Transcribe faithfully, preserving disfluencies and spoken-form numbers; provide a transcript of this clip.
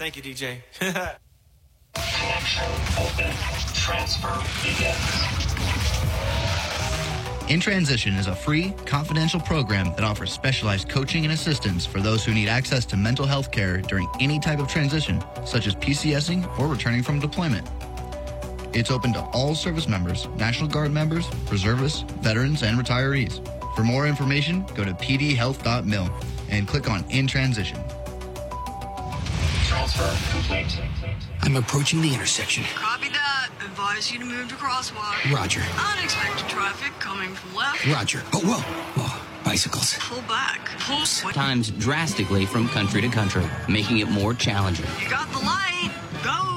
Thank you, D J. Connection open. Transfer begins. In Transition is a free, confidential program that offers specialized coaching and assistance for those who need access to mental health care during any type of transition, such as PCSing or returning from deployment. It's open to all service members, National Guard members, reservists, veterans, and retirees. For more information, go to p d health dot mil and click on In Transition. Transfer complete. I'm approaching the intersection. Copy that. Advise you to move to crosswalk. Roger. Unexpected traffic coming from left. Roger. Oh, whoa. Whoa. Bicycles. Pull back. Pull switch. Times drastically from country to country, making it more challenging. You got the light. Go.